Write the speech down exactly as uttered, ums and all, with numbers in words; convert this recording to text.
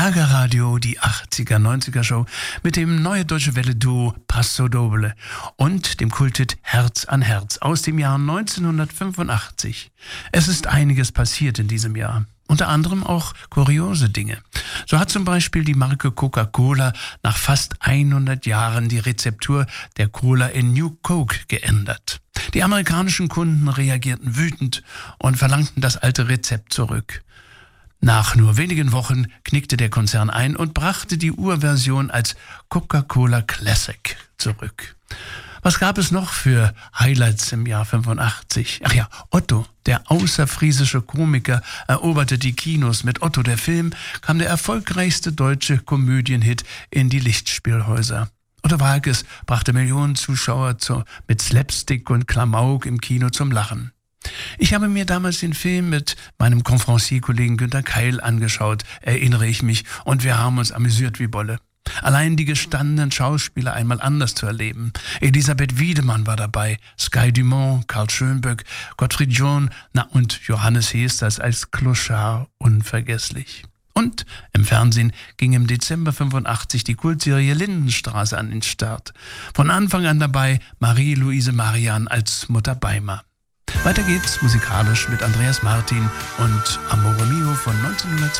Schlagerradio, die achtziger, neunziger Show mit dem Neue Deutsche Welle Duo Paso Doble und dem Kulthit Herz an Herz aus dem Jahr neunzehnhundertfünfundachtzig. Es ist einiges passiert in diesem Jahr. Unter anderem auch kuriose Dinge. So hat zum Beispiel die Marke Coca-Cola nach fast hundert Jahren die Rezeptur der Cola in New Coke geändert. Die amerikanischen Kunden reagierten wütend und verlangten das alte Rezept zurück. Nach nur wenigen Wochen knickte der Konzern ein und brachte die Urversion als Coca-Cola Classic zurück. Was gab es noch für Highlights im Jahr fünfundachtzig? Ach ja, Otto, der außerfriesische Komiker, eroberte die Kinos. Mit Otto, der Film, kam der erfolgreichste deutsche Komödienhit in die Lichtspielhäuser. Otto Waalkes brachte Millionen Zuschauer zu, mit Slapstick und Klamauk im Kino zum Lachen. Ich habe mir damals den Film mit meinem Konferencierkollegen Günter Keil angeschaut, erinnere ich mich, und wir haben uns amüsiert wie Bolle. Allein die gestandenen Schauspieler einmal anders zu erleben. Elisabeth Wiedemann war dabei, Sky Dumont, Karl Schönböck, Gottfried John, na und Johannes Hesters als Clochard unvergesslich. Und im Fernsehen ging im Dezember fünfundachtzig die Kultserie Lindenstraße an den Start. Von Anfang an dabei Marie-Louise Marian als Mutter Beimer. Weiter geht's musikalisch mit Andreas Martin und Amore Mio von neunzehnhundertzweiundachtzig.